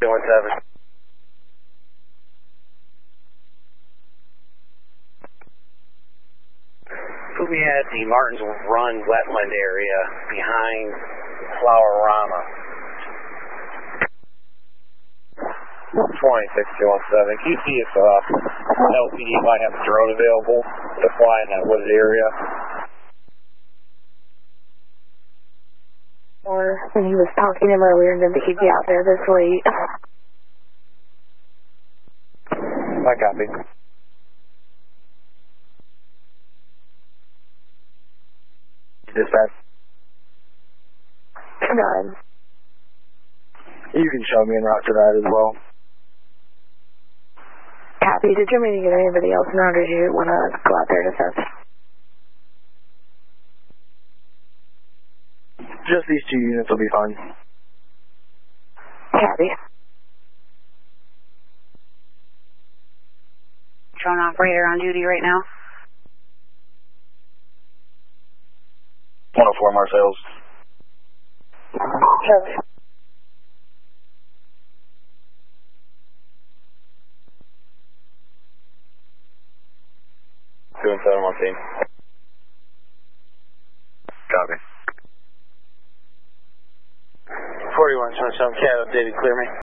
217. Put me at the Martins Run wetland area behind Flower-Rama. 26217. Can you see if LPD might have a drone available to fly in that wooded area? Or when he was talking to him earlier, and then he'd be out there this late. I copy. Dispatch. None. You can show me en route to that as well. Copy. Did you mean to get anybody else in, or did you want to go out there to search? Just these 2 units will be fine. Copy. Drone operator on duty right now. 104 Marcel's. Copy. Doing 717. Copy. 41, 27, cat updated, clear me.